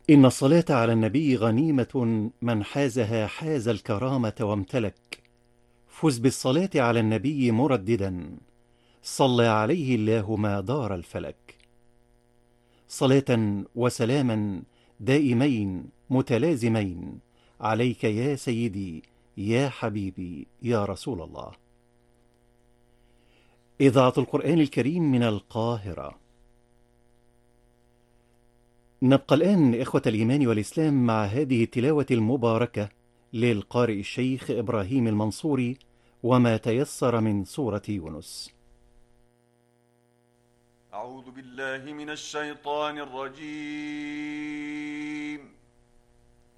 إن الصلاة على النبي غنيمة، من حازها حاز الكرامة وامتلك. فز بالصلاة على النبي مرددا، صلى عليه الله ما دار الفلك. صلاة وسلاما دائمين متلازمين عليك يا سيدي، يا حبيبي، يا رسول الله. إذاعة القرآن الكريم من القاهرة. نبقى الآن إخوة الإيمان والإسلام مع هذه التلاوة المباركة للقارئ الشيخ إبراهيم المنصوري، وما تيسر من سورة يونس. أعوذ بالله من الشيطان الرجيم.